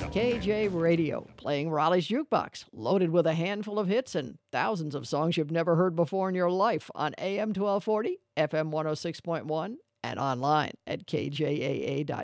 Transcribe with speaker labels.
Speaker 1: KJ Radio, playing Raleigh's Jukebox, loaded with a handful of hits and thousands of songs you've never heard before in your life on AM 1240, FM 106.1, and online at kjaa.com.